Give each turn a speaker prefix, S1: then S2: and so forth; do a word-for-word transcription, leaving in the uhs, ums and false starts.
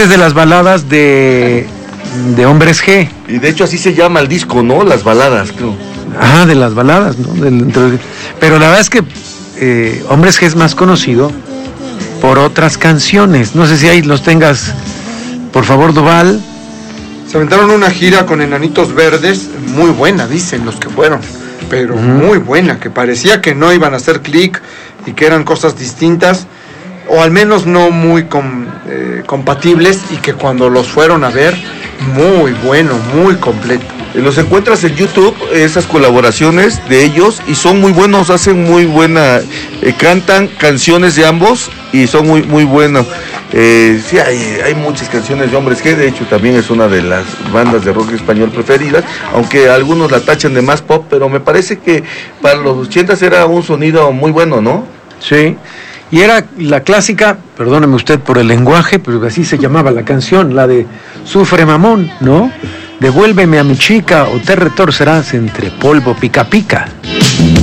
S1: Esta es de las baladas de, de Hombres G.
S2: Y de hecho así se llama el disco, ¿no? Las baladas, creo.
S1: Ah, de las baladas, ¿no? Del, entre, pero la verdad es que eh, Hombres G es más conocido por otras canciones. No sé si ahí los tengas, por favor, Duval.
S3: Se aventaron una gira con Enanitos Verdes, muy buena, dicen los que fueron, pero uh-huh. muy buena, que parecía que no iban a hacer clic y que eran cosas distintas, o al menos no muy com, eh, compatibles, y que cuando los fueron a ver, muy bueno, muy completo.
S2: Los encuentras en YouTube, esas colaboraciones de ellos, y son muy buenos, hacen muy buena, eh, cantan canciones de ambos y son muy muy buenos. Eh, sí, hay, hay muchas canciones de Hombres G, de hecho también es una de las bandas de rock español preferidas, aunque algunos la tachan de más pop, pero me parece que para los ochentas era un sonido muy bueno, ¿no?
S1: Sí, y era la clásica, perdóneme usted por el lenguaje, pero así se llamaba la canción, la de Sufre Mamón, ¿no? Devuélveme a mi chica o te retorcerás entre polvo pica pica.